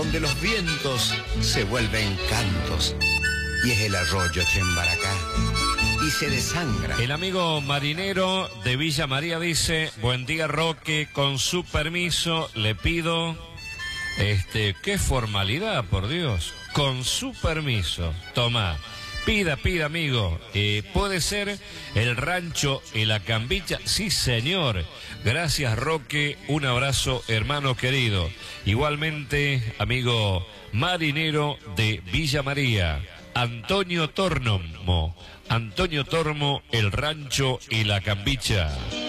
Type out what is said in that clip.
donde los vientos se vuelven cantos, y es el arroyo Chembaracá, y se desangra. El amigo marinero de Villa María dice: buen día, Roque, con su permiso le pido... qué formalidad, por Dios. Con su permiso, toma. Pida, amigo. ¿Puede ser el rancho y la cambicha? Sí, señor. Gracias, Roque. Un abrazo, hermano querido. Igualmente, amigo marinero de Villa María, Antonio Tormo, el rancho y la cambicha.